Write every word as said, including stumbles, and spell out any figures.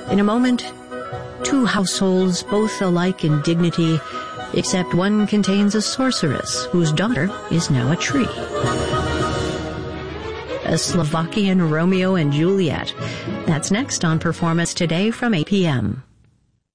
In a moment, two households, both alike in dignity, except one contains a sorceress whose daughter is now a tree. A Slovakian Romeo and Juliet. That's next on Performance Today from eight p.m.